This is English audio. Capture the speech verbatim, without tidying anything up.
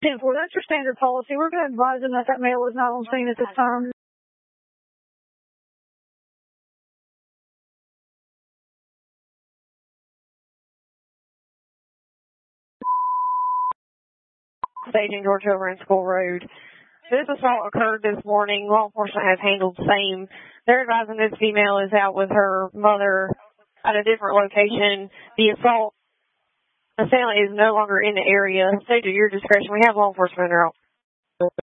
ten four, that's your standard policy. We're going to advise them that that male is not on scene at this time. Staging George over in School Road. This assault occurred this morning. Law enforcement has handled the same. They're advising this female is out with her mother at a different location. The assault assailant is no longer in the area. Stay to your discretion. We have law enforcement out.